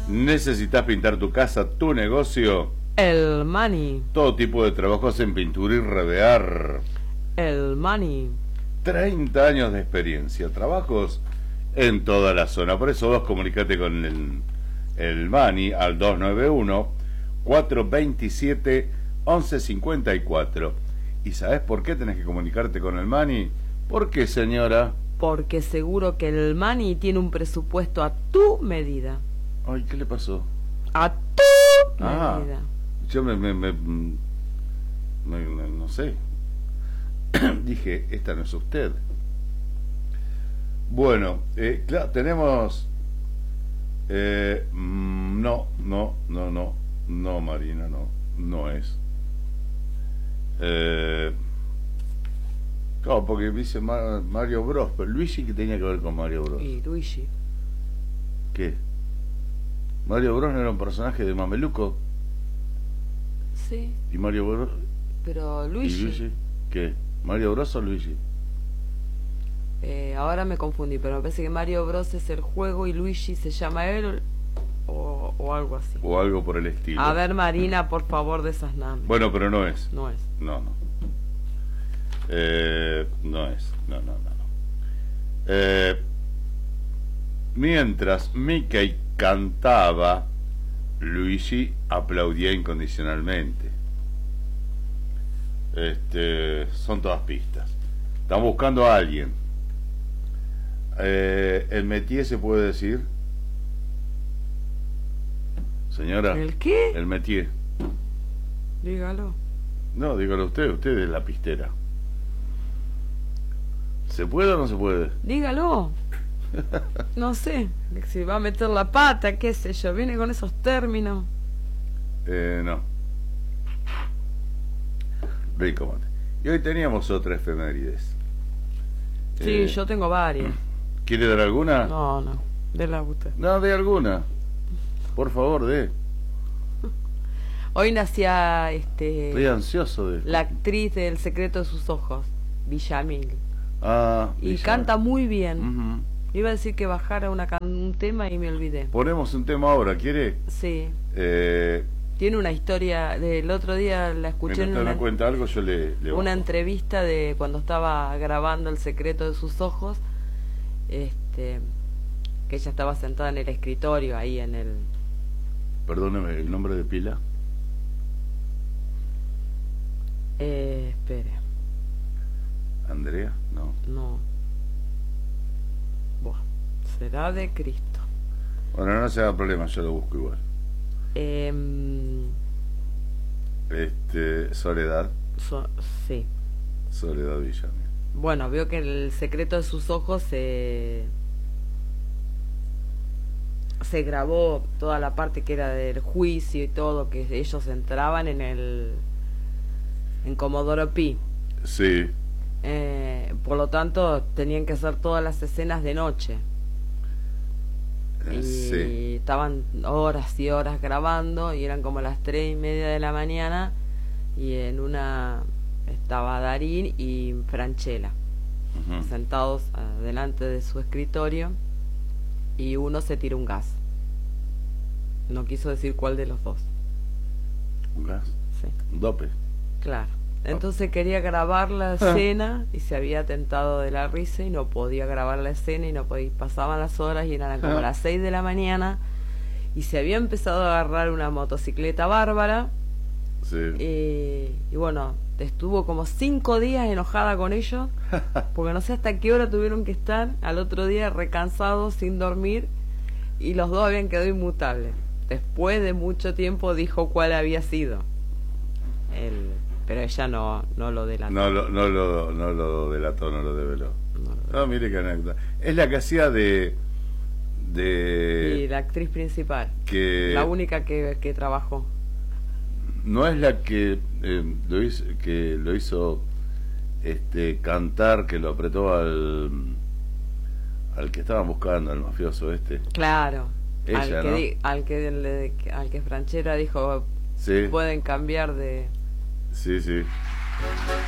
¿Necesitas pintar tu casa, tu negocio? El Mani. Todo tipo de trabajos en pintura y revear. El Mani. 30 años de experiencia, trabajos en toda la zona. Por eso vos comunicate con el Mani al 291-427-1154. ¿Y sabés por qué tenés que comunicarte con el Mani? ¿Por qué, señora? Porque seguro que el Mani tiene un presupuesto a tu medida. Ay, ¿qué le pasó? A tu medida. Yo no sé. Dije, esta no es usted. Bueno, claro, tenemos... no, Marina, no es. Claro, porque dice Mario Bros, pero Luigi, ¿qué tenía que ver con Mario Bros? Y Luigi. ¿Qué? ¿Mario Bros no era un personaje de Mameluco? Sí. ¿Y Mario Bros? Pero Luigi. ¿Y Luigi? ¿Qué? ¿Mario Bros o Luigi? Ahora me confundí, pero me parece que Mario Bros es el juego y Luigi se llama él o algo así. O algo por el estilo. A ver, Marina, por favor, desasname. Bueno, pero no es. No es. No. No es. No. Mientras Mickey cantaba, Luigi aplaudía incondicionalmente. Son todas pistas. Están buscando a alguien. El métier se puede decir. Señora. ¿El qué? El métier. Dígalo. No, dígalo usted es la pistera. ¿Se puede o no se puede? Dígalo. No sé, si va a meter la pata, qué sé yo, viene con esos términos. No. Rico mate. Y hoy teníamos otra efemérides. Sí, yo tengo varias. ¿Quiere dar alguna? No, déla usted. No, dé alguna. Por favor, dé. Hoy nacía Estoy ansioso de... la actriz de El secreto de sus ojos, Villamil. Y Villamil. canta muy bien. Uh-huh. Iba a decir que bajara un tema y me olvidé. Ponemos un tema ahora, ¿quiere? Sí. Tiene una historia, del otro día la escuché en me cuenta algo, yo le una entrevista de cuando estaba grabando El secreto de sus ojos, que ella estaba sentada en el escritorio ahí en el... Perdóneme, ¿el nombre de pila? Espere. ¿Andrea? No. Buah, será de Cristo. Bueno, no se haga problema, yo lo busco igual. Soledad. Sí. Soledad Villamil. Bueno, veo que El secreto de sus ojos se grabó toda la parte que era del juicio y todo, que ellos entraban en Comodoro Pi. Sí. Por lo tanto, tenían que hacer todas las escenas de noche. Y estaban horas y horas grabando y eran como las 3:30 de la mañana y en una estaba Darín y Franchella sentados delante de su escritorio y uno se tira un gas. No quiso decir cuál de los dos. ¿Un gas? Sí. ¿Un dope? Claro. Entonces quería grabar la escena y se había tentado de la risa y no podía grabar la escena y no podía. Pasaban las horas y eran como las 6 de la mañana y se había empezado a agarrar una motocicleta bárbara. Sí. Y bueno, estuvo como 5 días enojada con ellos porque no sé hasta qué hora tuvieron que estar al otro día recansados, sin dormir, y los dos habían quedado inmutables. Después de mucho tiempo dijo cuál había sido pero ella no lo delató. No lo delató, no lo develó. No, mire qué anécdota. Es la que hacía y la actriz principal, la única que trabajó. No es la que lo hizo cantar, que lo apretó al que estaban buscando, al mafioso Claro. Ella, al que Franchella dijo, sí. Pueden cambiar de... Sí.